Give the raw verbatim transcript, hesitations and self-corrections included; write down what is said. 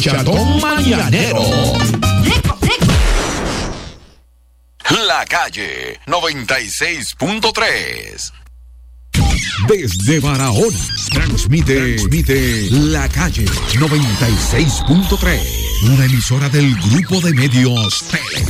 Chatón Mañanero. La Calle noventa y seis punto tres. Desde Barahona transmite, transmite La Calle noventa y seis punto tres, una emisora del grupo de medios Tele.